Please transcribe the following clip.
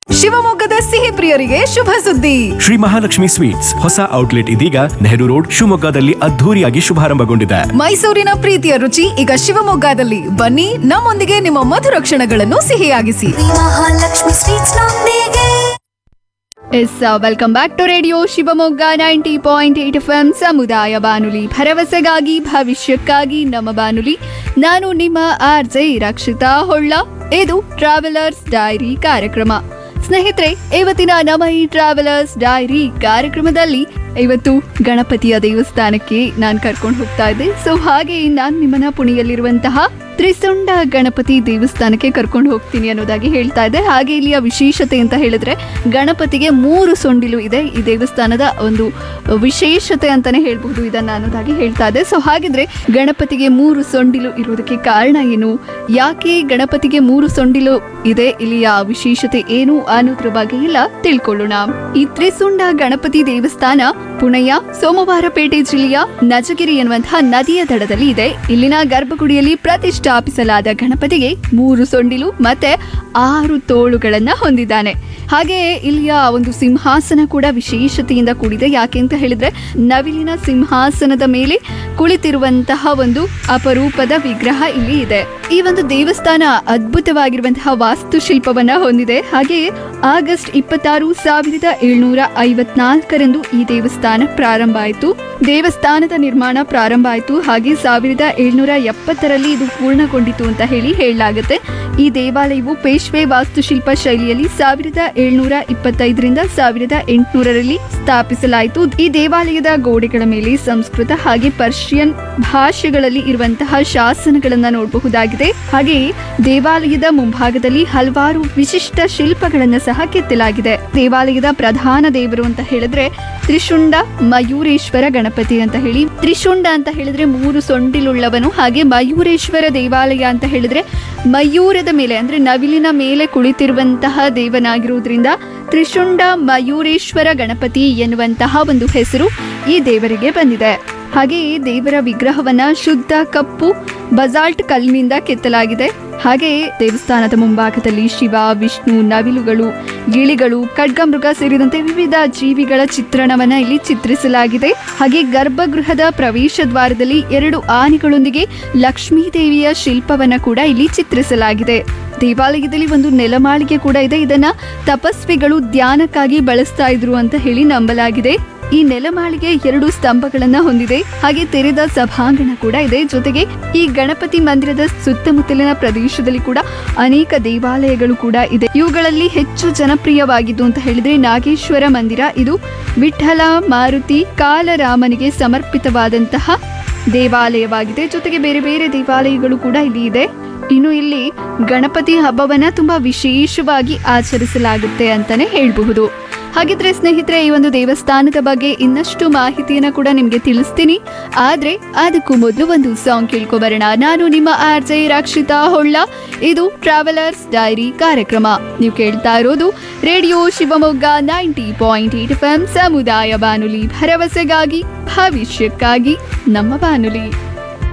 ಶಿವಮೊಗ್ಗದ ಸಿಹಿ ಪ್ರಿಯರಿಗೆ ಶುಭ ಸುದ್ದಿ. ಶ್ರೀ ಮಹಾಲಕ್ಷ್ಮಿ ಸ್ವೀಟ್ಸ್ ಹೊಸ ಔಟ್ಲೆಟ್ ಇದೀಗ ನೆಹರು ರೋಡ್ ಶಿವಮೊಗ್ಗದಲ್ಲಿ ಅದ್ಧೂರಿಯಾಗಿ ಶುಭಾರಂಭಗೊಂಡಿದೆ. ಮೈಸೂರಿನ ಪ್ರೀತಿಯ ರುಚಿ ಈಗ ಶಿವಮೊಗ್ಗದಲ್ಲಿ. ಬನ್ನಿ, ನಮ್ಮೊಂದಿಗೆ ನಿಮ್ಮ ಮಧುರ ಕ್ಷಣಗಳನ್ನು ಸಿಹಿಯಾಗಿಸಿ. ಮಹಾಲಕ್ಷ್ಮಿ ಸ್ವೀಟ್ಸ್ ನೊಂದಿಗೆ. Welcome back to radio Shivamogga 90.8 FM ಸಮುದಾಯ ಬಾನುಲಿ, ಭರವಸೆಗಾಗಿ ಭವಿಷ್ಯಕ್ಕಾಗಿ ನಮ್ಮ ಬಾನುಲಿ. ನಾನು ನಿಮ್ಮ RJ ರಕ್ಷಿತಾ ಹೊಳ್ಳ. ಇದು ಟ್ರಾವೆಲರ್ಸ್ ಡೈರಿ ಕಾರ್ಯಕ್ರಮ. ಸ್ನೇಹಿತರೆ, ಇವತ್ತಿನ ನಮ್ಮ ಈ ಟ್ರಾವೆಲರ್ಸ್ ಡೈರಿ ಕಾರ್ಯಕ್ರಮದಲ್ಲಿ ಇವತ್ತು ಗಣಪತಿಯ ದೇವಸ್ಥಾನಕ್ಕೆ ನಾನು ಕರ್ಕೊಂಡು ಹೋಗ್ತಾ ಇದ್ದೆ. ಸೊ ಹಾಗೆ ನಾನು ನಿಮ್ಮನ್ನ ಪುಣೆಯಲ್ಲಿರುವಂತಹ ತ್ರಿಸುಂಡ ಗಣಪತಿ ದೇವಸ್ಥಾನಕ್ಕೆ ಕರ್ಕೊಂಡು ಹೋಗ್ತೀನಿ ಅನ್ನೋದಾಗಿ ಹೇಳ್ತಾ ಇದ್ದೆ. ಹಾಗೆ ಇಲ್ಲಿಯ ವಿಶೇಷತೆ ಅಂತ ಹೇಳಿದ್ರೆ ಗಣಪತಿಗೆ 3 ಸೊಂಡಿಲು ಇದೆ. ಈ ದೇವಸ್ಥಾನದ ಒಂದು ವಿಶೇಷತೆ ಅಂತಾನೆ ಹೇಳ್ಬಹುದು ಇದನ್ನ ಅನ್ನೋದಾಗಿ ಹೇಳ್ತಾ ಇದ್ದೆ. ಸೊ ಹಾಗಿದ್ರೆ ಗಣಪತಿಗೆ 3 ಸೊಂಡಿಲು ಇರೋದಕ್ಕೆ ಕಾರಣ ಏನು, ಯಾಕೆ ಗಣಪತಿಗೆ 3 ಸೊಂಡಿಲು ಇದೆ, ಇಲ್ಲಿಯ ವಿಶೇಷತೆ ಏನು ಅನ್ನೋದ್ರ ಬಗ್ಗೆ ಎಲ್ಲ ತಿಳ್ಕೊಳ್ಳೋಣ. ಈ ತ್ರಿಸುಂಡ ಗಣಪತಿ ದೇವಸ್ಥಾನ ಪುಣೆಯ ಸೋಮವಾರಪೇಟೆ ಜಿಲ್ಲೆಯ ನಜಗಿರಿ ಎನ್ನುವಂತಹ ನದಿಯ ದಡದಲ್ಲಿ ಇದೆ. ಇಲ್ಲಿನ ಗರ್ಭಗುಡಿಯಲ್ಲಿ ಪ್ರತಿಷ್ಠಾಪಿಸಲಾದ ಗಣಪತಿಗೆ 3 ಸೊಂಡಿಲು ಮತ್ತೆ 6 ತೋಳುಗಳನ್ನ ಹೊಂದಿದ್ದಾನೆ. ಹಾಗೆಯೇ ಇಲ್ಲಿಯ ಒಂದು ಸಿಂಹಾಸನ ಕೂಡ ವಿಶೇಷತೆಯಿಂದ ಕೂಡಿದೆ. ಯಾಕೆ ಅಂತ ಹೇಳಿದ್ರೆ ನವಿಲಿನ ಸಿಂಹಾಸನದ ಮೇಲೆ ಕುಳಿತಿರುವಂತಹ ಒಂದು ಅಪರೂಪದ ವಿಗ್ರಹ ಇಲ್ಲಿ ಇದೆ. ಈ ಒಂದು ದೇವಸ್ಥಾನ ಅದ್ಭುತವಾಗಿರುವಂತಹ ವಾಸ್ತುಶಿಲ್ಪವನ್ನ ಹೊಂದಿದೆ. ಹಾಗೆಯೇ ಆಗಸ್ಟ್ 26, 1754ರಂದು ಈ ದೇವಸ್ಥಾನ ಪ್ರಾರಂಭ ಆಯಿತು. ದೇವಸ್ಥಾನದ ನಿರ್ಮಾಣ ಪ್ರಾರಂಭ ಆಯಿತು. ಹಾಗೆ 1770ರಲ್ಲಿ ಇದು ಪೂರ್ಣಗೊಂಡಿತು ಅಂತ ಹೇಳಲಾಗುತ್ತೆ. ಈ ದೇವಾಲಯವು ಪೇಶ್ವೆ ವಾಸ್ತುಶಿಲ್ಪ ಶೈಲಿಯಲ್ಲಿ 1725ರಿಂದ 1800ರಲ್ಲಿ ಸ್ಥಾಪಿಸಲಾಯಿತು. ಈ ದೇವಾಲಯದ ಗೋಡೆಗಳ ಮೇಲೆ ಸಂಸ್ಕೃತ ಹಾಗೆ ಪರ್ಷಿಯನ್ ಭಾಷೆಗಳಲ್ಲಿ ಇರುವಂತಹ ಶಾಸನಗಳನ್ನ ನೋಡಬಹುದಾಗಿದೆ. ಹಾಗೆಯೇ ದೇವಾಲಯದ ಮುಂಭಾಗದಲ್ಲಿ ಹಲವಾರು ವಿಶಿಷ್ಟ ಶಿಲ್ಪಗಳನ್ನ ಸಹ ಕೆತ್ತಲಾಗಿದೆ. ದೇವಾಲಯದ ಪ್ರಧಾನ ದೇವರು ಅಂತ ಹೇಳಿದ್ರೆ ತ್ರಿಶುಂಡ ಮಯೂರೇಶ್ವರ ಗಣಪತಿ ಅಂತ ಹೇಳಿ. ತ್ರಿಶುಂಡ ಅಂತ ಹೇಳಿದ್ರೆ 3 ಸೊಂಡಿಲುಳ್ಳವನು. ಹಾಗೆ ಮಯೂರೇಶ್ವರ ದೇವಾಲಯ ಅಂತ ಹೇಳಿದ್ರೆ ಮಯೂರದ ಮೇಲೆ ಅಂದ್ರೆ ನವಿಲಿನ ಮೇಲೆ ಕುಳಿತಿರುವಂತಹ ದೇವನಾಗಿರುವುದರಿಂದ ತ್ರಿಶುಂಡ ಮಯೂರೇಶ್ವರ ಗಣಪತಿ ಎನ್ನುವಂತಹ ಒಂದು ಹೆಸರು ಈ ದೇವರಿಗೆ ಬಂದಿದೆ. ಹಾಗೆಯೇ ದೇವರ ವಿಗ್ರಹವನ್ನ ಶುದ್ಧ ಕಪ್ಪು ಬಸಾಲ್ಟ್ ಕಲ್ಲಿನಿಂದ ಕೆತ್ತಲಾಗಿದೆ. ಹಾಗೆಯೇ ದೇವಸ್ಥಾನದ ಮುಂಭಾಗದಲ್ಲಿ ಶಿವ, ವಿಷ್ಣು, ನವಿಲುಗಳು, ಗಿಳಿಗಳು, ಖಡ್ಗಮೃಗ ಸೇರಿದಂತೆ ವಿವಿಧ ಜೀವಿಗಳ ಚಿತ್ರಣವನ್ನ ಇಲ್ಲಿ ಚಿತ್ರಿಸಲಾಗಿದೆ. ಹಾಗೆ ಗರ್ಭಗೃಹದ ಪ್ರವೇಶ ದ್ವಾರದಲ್ಲಿ 2 ಆನೆಗಳೊಂದಿಗೆ ಲಕ್ಷ್ಮೀ ದೇವಿಯ ಶಿಲ್ಪವನ್ನ ಕೂಡ ಇಲ್ಲಿ ಚಿತ್ರಿಸಲಾಗಿದೆ. ದೇವಾಲಯದಲ್ಲಿ ಒಂದು ನೆಲಮಾಳಿಗೆ ಕೂಡ ಇದೆ. ಇದನ್ನ ತಪಸ್ವಿಗಳು ಧ್ಯಾನಕ್ಕಾಗಿ ಬಳಸ್ತಾ ಇದ್ರು ಅಂತ ಹೇಳಿ ನಂಬಲಾಗಿದೆ. ಈ ನೆಲಮಾಳಿಗೆ 2 ಸ್ತಂಭಗಳನ್ನ ಹೊಂದಿದೆ. ಹಾಗೆ ತೆರೆದ ಸಭಾಂಗಣ ಕೂಡ ಇದೆ. ಜೊತೆಗೆ ಈ ಗಣಪತಿ ಮಂದಿರದ ಸುತ್ತಮುತ್ತಲಿನ ಪ್ರದೇಶದಲ್ಲಿ ಕೂಡ ಅನೇಕ ದೇವಾಲಯಗಳು ಕೂಡ ಇದೆ. ಇವುಗಳಲ್ಲಿ ಹೆಚ್ಚು ಜನಪ್ರಿಯವಾಗಿದ್ದು ಅಂತ ಹೇಳಿದ್ರೆ ನಾಗೇಶ್ವರ ಮಂದಿರ. ಇದು ವಿಠ್ಠಲ, ಮಾರುತಿ, ಕಾಲರಾಮನಿಗೆ ಸಮರ್ಪಿತವಾದಂತಹ ದೇವಾಲಯವಾಗಿದೆ. ಜೊತೆಗೆ ಬೇರೆ ಬೇರೆ ದೇವಾಲಯಗಳು ಕೂಡ ಇಲ್ಲಿ ಇದೆ. ಇನ್ನು ಇಲ್ಲಿ ಗಣಪತಿ ಹಬ್ಬವನ್ನ ತುಂಬಾ ವಿಶೇಷವಾಗಿ ಆಚರಿಸಲಾಗುತ್ತೆ ಅಂತಾನೆ ಹೇಳ್ಬಹುದು. ಹಾಗಿದ್ರೆ ಸ್ನೇಹಿತರೆ, ಈ ಒಂದು ದೇವಸ್ಥಾನದ ಬಗ್ಗೆ ಇನ್ನಷ್ಟು ಮಾಹಿತಿಯನ್ನ ಕೂಡ ನಿಮ್ಗೆ ತಿಳಿಸ್ತೀನಿ. ಆದ್ರೆ ಅದಕ್ಕೂ ಮೊದಲು ಒಂದು ಸಾಂಗ್ ಕೇಳ್ಕೊಬರೋಣ. ನಾನು ನಿಮ್ಮ RJ ರಕ್ಷಿತಾ ಹೊಳ್ಳ. ಇದು ಟ್ರಾವೆಲರ್ಸ್ ಡೈರಿ ಕಾರ್ಯಕ್ರಮ. ನೀವು ಕೇಳ್ತಾ ಇರೋದು ರೇಡಿಯೋ ಶಿವಮೊಗ್ಗ 90.8 FM ಸಮುದಾಯ ಬಾನುಲಿ, ಭರವಸೆಗಾಗಿ ಭವಿಷ್ಯಕ್ಕಾಗಿ ನಮ್ಮ ಬಾನುಲಿ.